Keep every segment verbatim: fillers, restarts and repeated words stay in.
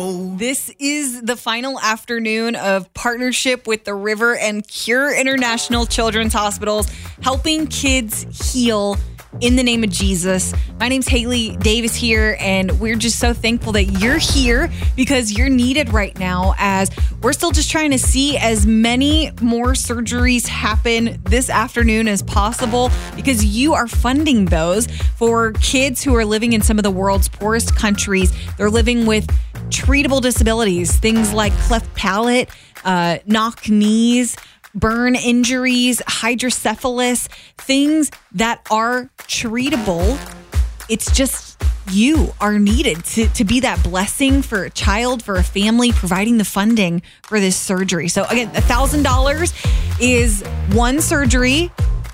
This is the final afternoon of partnership with the River and Cure International Children's Hospitals, helping kids heal in the name of Jesus. My name's Haley. Dave is here, and we're just so thankful that you're here because you're needed right now, as we're still just trying to see as many more surgeries happen this afternoon as possible, because you are funding those for kids who are living in some of the world's poorest countries. They're living with treatable disabilities, things like cleft palate, uh, knock knees, burn injuries, hydrocephalus, things that are treatable. It's just you are needed to, to be that blessing for a child, for a family, providing the funding for this surgery. So again, one thousand dollars is one surgery.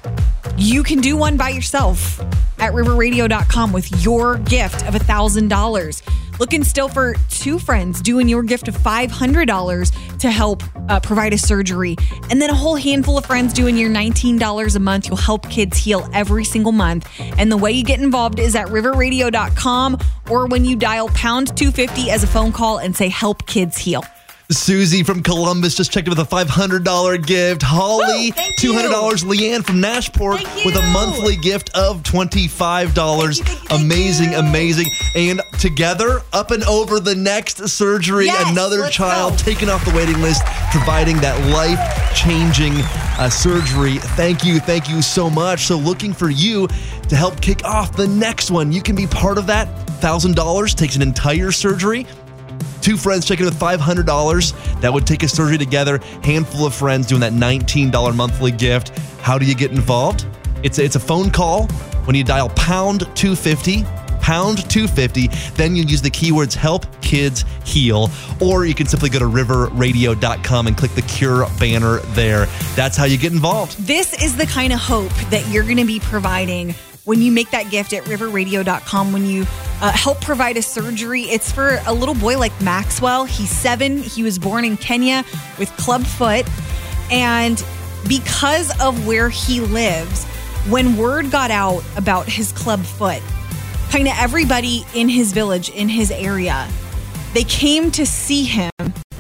You can do one by yourself at river radio dot com with your gift of one thousand dollars. Looking still for two friends doing your gift of five hundred dollars to help uh, provide a surgery. And then a whole handful of friends doing your nineteen dollars a month. You'll help kids heal every single month. And the way you get involved is at river radio dot com, or when you dial pound two fifty as a phone call and say help kids heal. Susie from Columbus just checked in with a five hundred dollars gift. Holly, Woo, two hundred dollars. Leanne from Nashport with a monthly gift of twenty-five dollars. Thank you, thank you, thank amazing, you. amazing. And together, up and over the next surgery, Yes, another let's child go. taken off the waiting list, providing that life-changing uh, surgery. Thank you, thank you so much. So looking for you to help kick off the next one. You can be part of that. one thousand dollars takes an entire surgery. Two friends checking with five hundred dollars. That would take a surgery together. Handful of friends doing that nineteen dollars monthly gift. How do you get involved? It's a, it's a phone call. When you dial pound two fifty, pound two fifty, then you use the keywords help kids heal. Or you can simply go to river radio dot com and click the Cure banner there. That's how you get involved. This is the kind of hope that you're going to be providing when you make that gift at river radio dot com, when you uh, help provide a surgery. It's for a little boy like Maxwell. He's seven. He was born in Kenya with club foot. And because of where he lives, when word got out about his club foot, kind of everybody in his village, in his area, they came to see him,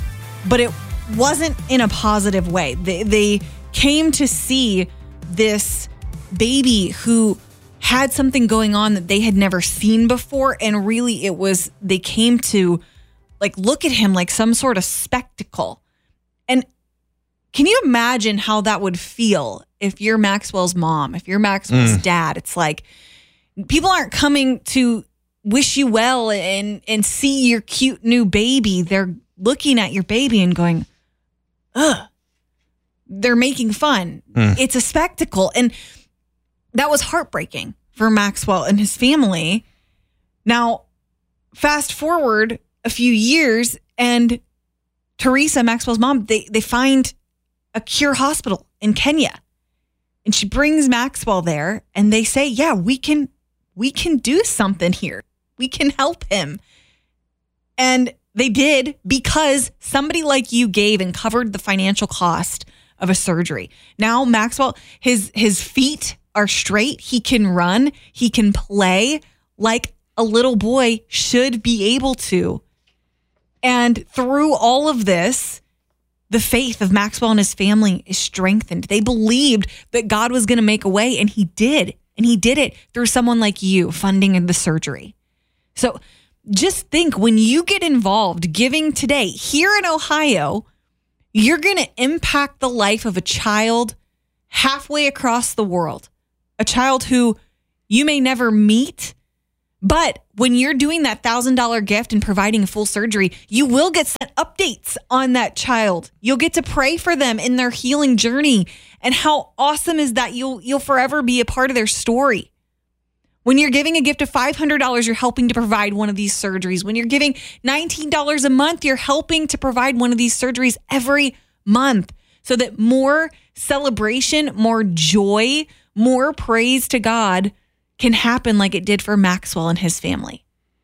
but it wasn't in a positive way. They, they came to see this baby who had something going on that they had never seen before. And really it was, they came to like look at him like some sort of spectacle. And can you imagine how that would feel if you're Maxwell's mom, if you're Maxwell's Mm. dad? It's like people aren't coming to wish you well and, and see your cute new baby. They're looking at your baby and going, ugh, they're making fun. Mm. It's a spectacle. And that was heartbreaking for Maxwell and his family. Now, fast forward a few years, and Teresa, Maxwell's mom, they, they find a Cure hospital in Kenya. And she brings Maxwell there, and they say, yeah, we can, we can do something here. We can help him. And they did, because somebody like you gave and covered the financial cost of a surgery. Now, Maxwell, his his feet are straight. He can run. He can play like a little boy should be able to. And through all of this, the faith of Maxwell and his family is strengthened. They believed that God was going to make a way, and he did. And he did it through someone like you funding the surgery. So just think, when you get involved giving today here in Ohio, you're going to impact the life of a child halfway across the world. A child who you may never meet, but when you're doing that one thousand dollars gift and providing a full surgery, you will get sent updates on that child. You'll get to pray for them in their healing journey. And how awesome is that? You'll you'll forever be a part of their story. When you're giving a gift of five hundred dollars, you're helping to provide one of these surgeries. When you're giving nineteen dollars a month, you're helping to provide one of these surgeries every month, so that more celebration, more joy, more praise to God can happen like it did for Maxwell and his family.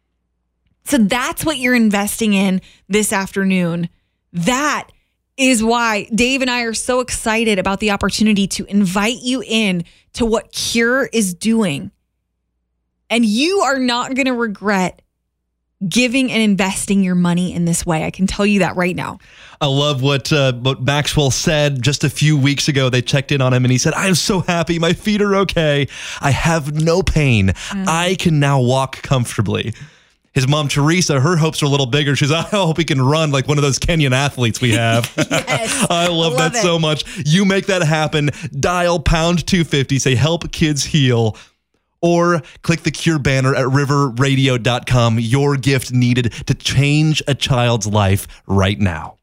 So that's what you're investing in this afternoon. That is why Dave and I are so excited about the opportunity to invite you in to what Cure is doing. And you are not going to regret giving and investing your money in this way. I can tell you that right now. I love what uh, what Maxwell said just a few weeks ago. They checked in on him and he said, I'm so happy. My feet are okay. I have no pain. Mm. I can now walk comfortably. His mom, Teresa, her hopes are a little bigger. She's, I hope he can run like one of those Kenyan athletes we have. Yes, I love, love that it. so much. You make that happen. Dial pound two fifty. Say, help kids heal. Or click the Cure banner at river radio dot com. Your gift needed to change a child's life right now.